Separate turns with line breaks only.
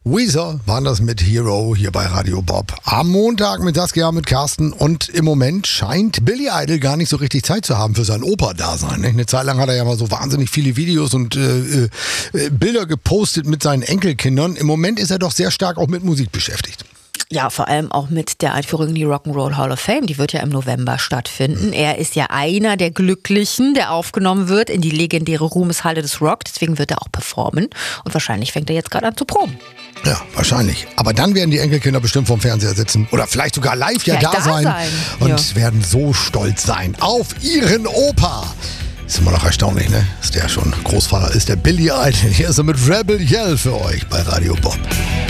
Weezer waren das mit Hero hier bei Radio Bob. Am Montag mit Saskia, mit Carsten, und im Moment scheint Billy Idol gar nicht so richtig Zeit zu haben für sein Opa-Dasein. Eine Zeit lang hat er ja mal so wahnsinnig viele Videos und Bilder gepostet mit seinen Enkelkindern. Im Moment ist er doch sehr stark auch mit Musik beschäftigt.
Ja, vor allem auch mit der Einführung in die Rock'n'Roll Hall of Fame. Die wird ja im November stattfinden. Er ist ja einer der Glücklichen, der aufgenommen wird in die legendäre Ruhmeshalle des Rock. Deswegen wird er auch performen. Und wahrscheinlich fängt er jetzt gerade an zu proben.
Ja, wahrscheinlich. Aber dann werden die Enkelkinder bestimmt vorm Fernseher sitzen. Oder vielleicht sogar live da sein. Und werden so stolz sein auf ihren Opa. Ist immer noch erstaunlich, ne? Dass der schon Großvater ist, der Billy Idol. Hier ist er mit Rebel Yell für euch bei Radio Bob.